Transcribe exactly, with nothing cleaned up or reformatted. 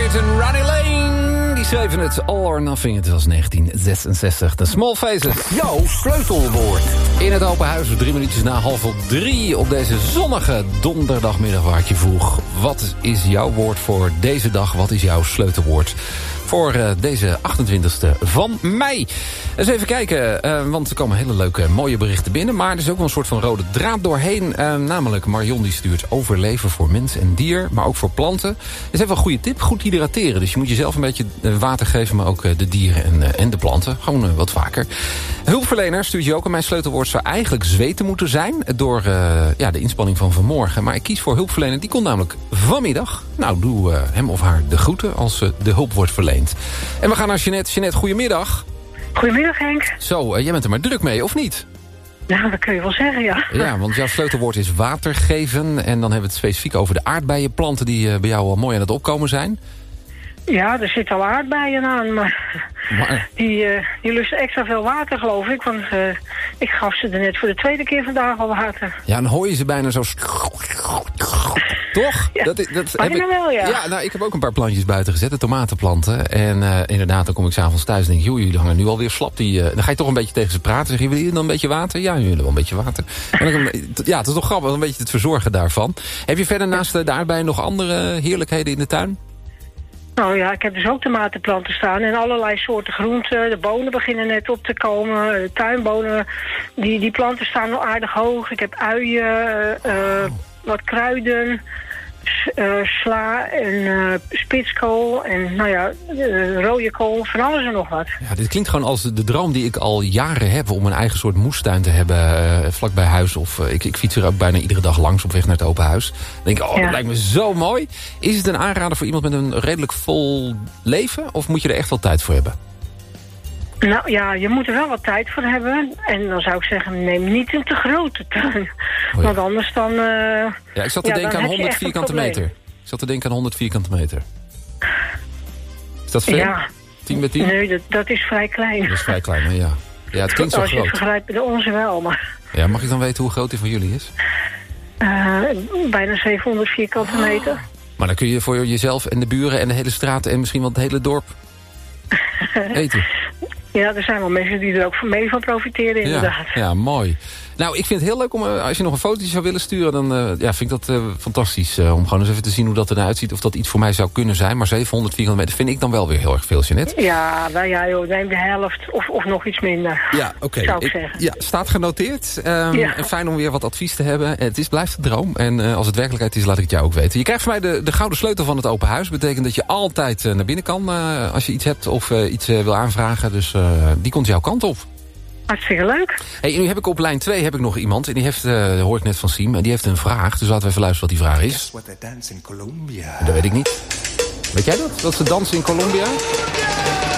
Street en Ronnie Lane. Die schreven het All or Nothing. Het was negentien zesenzestig. De Small Faces. Jouw sleutelwoord. In het open huis, drie minuutjes na half op drie... op deze zonnige donderdagmiddag waar ik je vroeg... wat is jouw woord voor deze dag? Wat is jouw sleutelwoord voor uh, deze achtentwintigste van mei? Eens even kijken, uh, want er komen hele leuke, mooie berichten binnen... maar er is ook wel een soort van rode draad doorheen. Uh, namelijk Marion die stuurt overleven voor mens en dier... maar ook voor planten. Dat is even een goede tip, goed hydrateren. Dus je moet jezelf een beetje water geven... maar ook de dieren en, uh, en de planten. Gewoon uh, wat vaker. Hulpverlener stuurt je ook. En mijn sleutelwoord zou eigenlijk zweten moeten zijn... door uh, ja, de inspanning van vanmorgen. Maar ik kies voor hulpverlener. Die komt namelijk vanmiddag. Nou, doe uh, hem of haar de groeten als uh, de hulp wordt verleend. En we gaan naar Jeanette. Jeanette, goedemiddag. Goedemiddag, Henk. Zo, uh, jij bent er maar druk mee, of niet? Nou, dat kun je wel zeggen, ja. Ja, want jouw sleutelwoord is water geven. En dan hebben we het specifiek over de aardbeienplanten... die uh, bij jou al mooi aan het opkomen zijn. Ja, er zitten al aardbeien aan, maar, maar... Die, uh, die lusten extra veel water, geloof ik. Want uh, ik gaf ze er net voor de tweede keer vandaag al water. Ja, dan hoor je ze bijna zo... Toch? Ja, dat, dat heb ik wel, ja. Ja, nou, ik heb ook een paar plantjes buiten gezet, de tomatenplanten. En uh, inderdaad, dan kom ik s'avonds thuis en denk... joh, jullie hangen nu alweer slap. Die, uh, dan ga je toch een beetje tegen ze praten. Zeg je, willen jullie dan een beetje water? Ja, jullie willen wel een beetje water. En dan, ja, het is toch grappig, een beetje het verzorgen daarvan. Heb je verder naast de aardbeien nog andere heerlijkheden in de tuin? Nou ja, ik heb dus ook tomatenplanten staan en allerlei soorten groenten. De bonen beginnen net op te komen. De tuinbonen, die, die planten staan nog aardig hoog. Ik heb uien, uh, uh, wat kruiden, uh, sla en uh, spitskool en nou ja, uh, rode kool, van alles en nog wat. Ja, dit klinkt gewoon als de droom die ik al jaren heb om een eigen soort moestuin te hebben uh, vlak bij huis. Of uh, ik, ik fiets er ook bijna iedere dag langs op weg naar het open huis. Dan denk ik, oh, ja. Dat lijkt me zo mooi. Is het een aanrader voor iemand met een redelijk vol leven? Of moet je er echt wel tijd voor hebben? Nou ja, je moet er wel wat tijd voor hebben. En dan zou ik zeggen, neem niet een te grote tuin. Oh ja. Want anders dan... Uh, ja, ik zat te ja, denken aan honderd vierkante meter. Ik zat te denken aan honderd vierkante meter. Is dat veel? Ja. tien bij tien? Nee, dat, dat is vrij klein. Dat is vrij klein, hè? Ja. Ja, het klinkt zo Als groot. je vergelijkt met de onze wel, maar... Ja, mag ik dan weten hoe groot die van jullie is? Uh, bijna zevenhonderd vierkante meter. Maar dan kun je voor jezelf en de buren en de hele straat... en misschien wel het hele dorp eten. Ja, er zijn wel mensen die er ook mee van profiteren, inderdaad. Ja, ja, mooi. Nou, ik vind het heel leuk om, als je nog een fotootje zou willen sturen... dan uh, ja, vind ik dat uh, fantastisch. Uh, om gewoon eens even te zien hoe dat eruit ziet. Of dat iets voor mij zou kunnen zijn. Maar zevenhonderd vierkante meter vind ik dan wel weer heel erg veel, Jeanette. Ja, nou ja, joh, neem de helft of, of nog iets minder. Ja, oké. Okay. Zou ik, ik zeggen. Ja, staat genoteerd. Um, ja. En fijn om weer wat advies te hebben. Het is, blijft een droom. En uh, als het werkelijkheid is, laat ik het jou ook weten. Je krijgt van mij de, de gouden sleutel van het open huis. Dat betekent dat je altijd uh, naar binnen kan uh, als je iets hebt of uh, iets uh, wil aanvragen. Dus uh, die komt jouw kant op. Hartstikke leuk. Hey, nu heb ik op lijn twee heb ik nog iemand. En die heeft, uh, dat hoor ik net van Siem. En die heeft een vraag. Dus laten we even luisteren wat die vraag is. Dat weet ik niet. Weet jij dat? Dat ze dansen in Colombia?